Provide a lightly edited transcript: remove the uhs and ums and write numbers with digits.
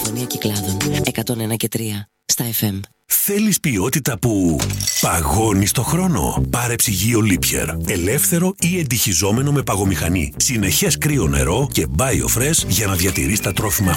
Ραδιοφωνία Κυκλάδων 101 και 3 στα FM. Θέλεις ποιότητα που παγώνει στο χρόνο? Πάρε ψυγείο Lipier. Ελεύθερο ή εντυχιζόμενο με παγομηχανή. Συνεχές κρύο νερό και BioFresh για να διατηρείς τα τρόφιμα